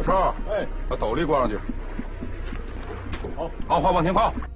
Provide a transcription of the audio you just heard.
少，哎，把斗笠挂上去。好，好，话往前靠。